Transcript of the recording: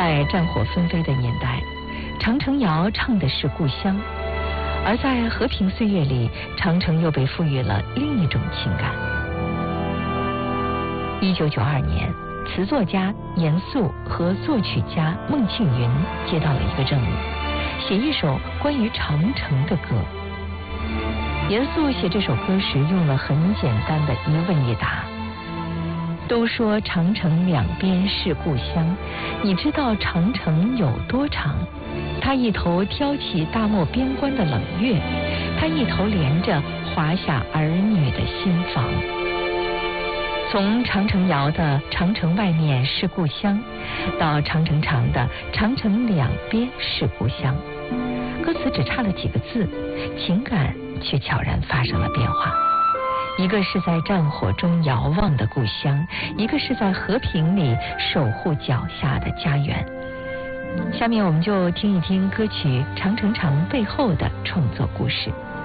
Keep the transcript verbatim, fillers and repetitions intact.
在战火纷飞的年代，长城谣唱的是故乡，而在和平岁月里，长城又被赋予了另一种情感。一九九二年，词作家严肃和作曲家孟庆云接到了一个任务，写一首关于长城的歌。严肃写这首歌时用了很简单的一问一答。都说长城两边是故乡，你知道长城有多长？它一头挑起大漠边关的冷月，它一头连着华夏儿女的心房。从长城谣的长城外面是故乡，到长城长的长城两边是故乡，歌词只差了几个字，情感却悄然发生了变化。一个是在战火中遥望的故乡，一个是在和平里守护脚下的家园。下面我们就听一听歌曲《长城长》背后的创作故事。